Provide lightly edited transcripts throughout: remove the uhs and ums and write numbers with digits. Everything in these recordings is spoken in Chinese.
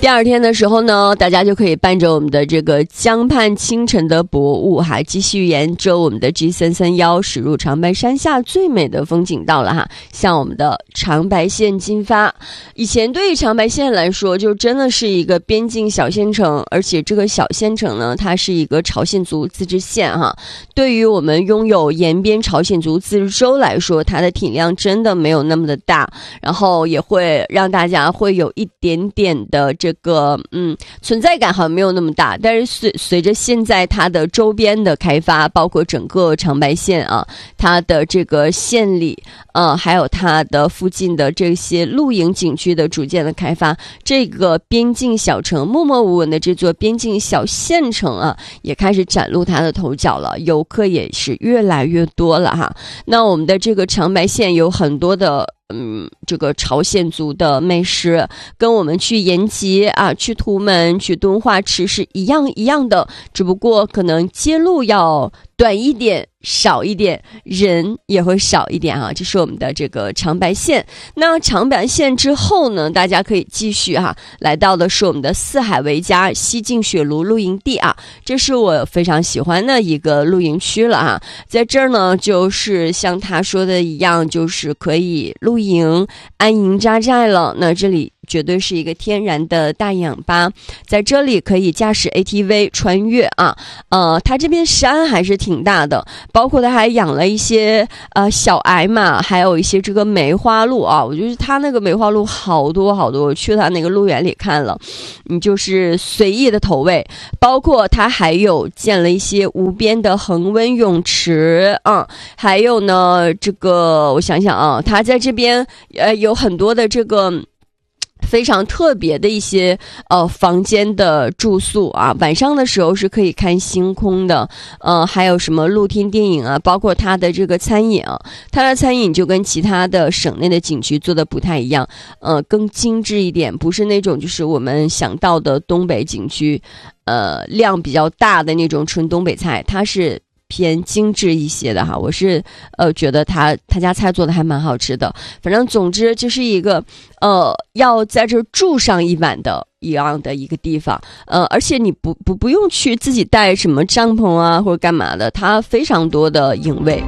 第二天的时候呢，大家就可以伴着我们的这个江畔清晨的薄雾，还继续沿着我们的 G331驶入长白山下最美的风景道了哈，像我们的长白县进发。以前对于长白县来说，就真的是一个边境小县城，而且这个小县城呢，它是一个朝鲜族自治县哈。对于我们拥有延边朝鲜族自治州来说，它的体量真的没有那么的大，然后也会让大家会有一点点的这个存在感好像没有那么大，但是随着现在它的周边的开发，包括整个长白县啊，它的这个县里还有它的附近的这些露营景区的逐渐的开发，这个边境小城默默无闻的这座边境小县城啊，也开始崭露它的头角了，游客也是越来越多了哈。那我们的这个长白县有很多的这个朝鲜族的美食，跟我们去延吉啊、去图门、去敦化吃是一样的，只不过可能街路要短一点、少一点，人也会少一点啊。这是我们的这个长白县。那长白县之后呢，大家可以继续来到的是我们的四海为家西径雪庐露营地啊，这是我非常喜欢的一个露营区了啊。在这儿呢，就是像他说的一样，就是可以露营、安营扎寨了。那这里绝对是一个天然的大氧吧，在这里可以驾驶 ATV 穿越啊。它这边山还是挺大的，包括它还养了一些小矮马，还有一些这个梅花鹿啊。我觉得它那个梅花鹿好多好多，我去它那个鹿园里看了，你就是随意的投喂。包括它还有建了一些无边的恒温泳池啊，还有呢这个我想想啊，它在这边有很多的这个非常特别的一些房间的住宿啊，晚上的时候是可以看星空的，还有什么露天电影啊，包括它的这个餐饮啊，它的餐饮就跟其他的省内的景区做的不太一样，更精致一点，不是那种就是我们想到的东北景区，量比较大的那种纯东北菜，它是偏精致一些的哈，我是觉得他家菜做的还蛮好吃的。反正总之就是一个要在这住上一晚的一样的一个地方，而且你不用去自己带什么帐篷啊或者干嘛的，它非常多的营位。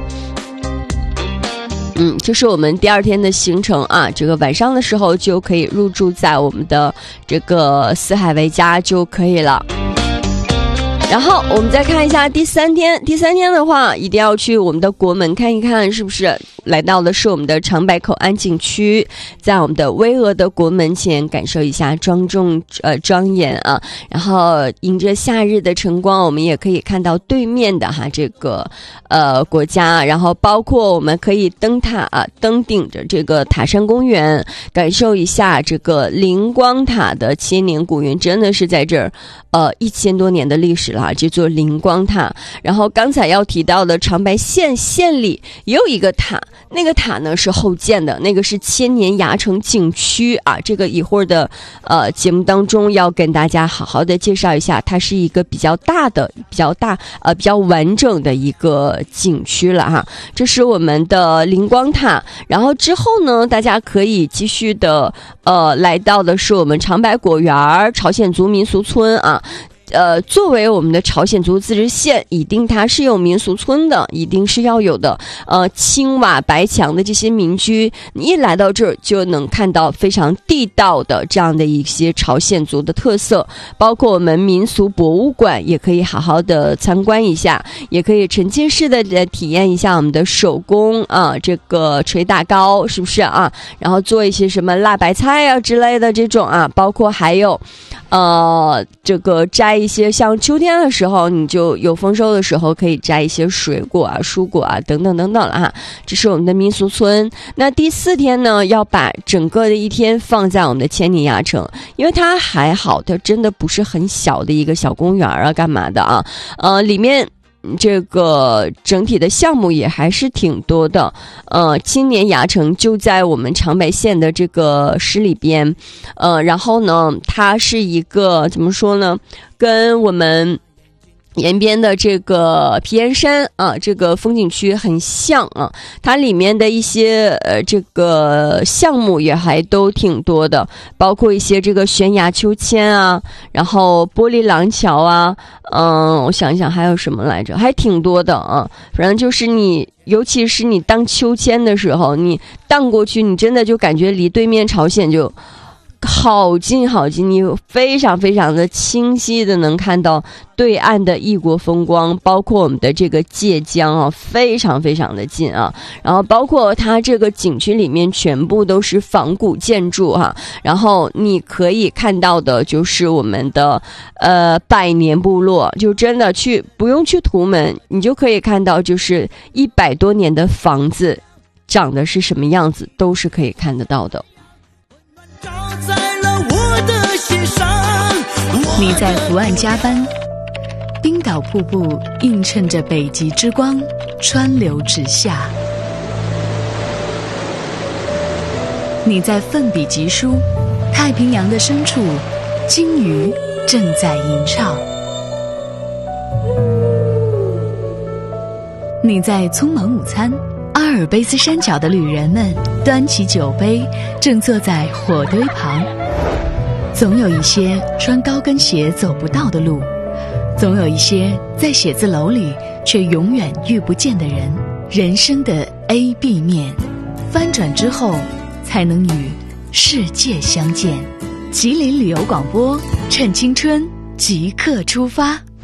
这是我们第二天的行程啊，这个晚上的时候就可以入住在我们的这个四海为家就可以了。然后我们再看一下第三天的话，一定要去我们的国门看一看，是不是来到的是我们的长白口岸景区，在我们的巍峨的国门前感受一下庄严啊。然后迎着夏日的晨光，我们也可以看到对面的这个国家，然后包括我们可以登塔啊，登顶着这个塔山公园，感受一下这个灵光塔的千年古园，真的是在这儿1000多年的历史了，这座灵光塔。然后刚才要提到的长白县里也有一个塔，那个塔呢是后建的，那个是千年崖城景区啊。这个一会儿的节目当中要跟大家好好的介绍一下，它是一个比较完整的一个景区了哈。这是我们的灵光塔。然后之后呢，大家可以继续的来到的是我们长白果园朝鲜族民俗村啊。作为我们的朝鲜族自治县，一定它是有民俗村的，一定是要有的。青瓦白墙的这些民居，你一来到这儿就能看到非常地道的这样的一些朝鲜族的特色，包括我们民俗博物馆也可以好好的参观一下，也可以沉浸式的体验一下我们的手工啊，这个捶打糕是不是啊？然后做一些什么辣白菜啊之类的这种啊，包括还有这个摘一些，像秋天的时候你就有丰收的时候可以摘一些水果啊、蔬果啊等等等等了哈。这是我们的民俗村。那第4天呢，要把整个的一天放在我们的千年崖城，因为它还好，它真的不是很小的一个小公园啊干嘛的啊，里面这个整体的项目也还是挺多的。千年崖城就在我们长白县的这个十里边，然后呢，它是一个怎么说呢，跟我们延边的这个皮岩山啊，这个风景区很像啊，它里面的一些这个项目也还都挺多的，包括一些这个悬崖秋千啊，然后玻璃廊桥啊，我想一想还有什么来着，还挺多的啊。反正就是你，尤其是你荡秋千的时候，你荡过去，你真的就感觉离对面朝鲜就好近好近，你非常非常的清晰的能看到对岸的异国风光，包括我们的这个界江啊，非常非常的近啊。然后包括它这个景区里面全部都是仿古建筑哈，然后你可以看到的就是我们的百年部落，就真的不用去图门，你就可以看到就是100多年的房子长得是什么样子，都是可以看得到的。 你在伏岸加班，冰岛瀑布映衬着北极之光，川流直下。你在奋笔疾书，太平洋的深处，鲸鱼正在吟唱。你在匆忙午餐，阿尔卑斯山脚的旅人们端起酒杯，正坐在火堆旁。总有一些穿高跟鞋走不到的路，总有一些在写字楼里却永远遇不见的人。人生的 A、B 面，翻转之后才能与世界相见。吉林旅游广播，趁青春即刻出发。